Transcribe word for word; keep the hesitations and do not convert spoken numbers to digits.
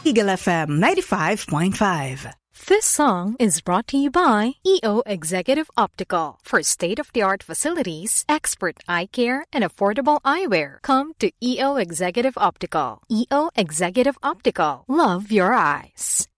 Eagle F M ninety-five point five. This song is brought to you by E O Executive Optical. For state-of-the-art facilities, expert eye care, and affordable eyewear, come to E O Executive Optical. E O Executive Optical. Love your eyes.